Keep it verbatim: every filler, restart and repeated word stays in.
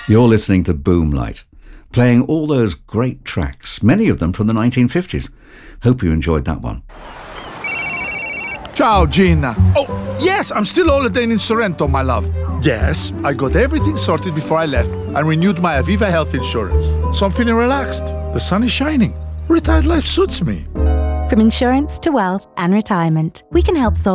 You're listening to Boomlight, playing all those great tracks, many of them from the nineteen fifties. Hope you enjoyed that one. Ciao, Gina. Oh, yes, I'm still holidaying in Sorrento, my love. Yes, I got everything sorted before I left and renewed my Aviva health insurance. So I'm feeling relaxed. The sun is shining. Retired life suits me. From insurance to wealth and retirement, we can help solve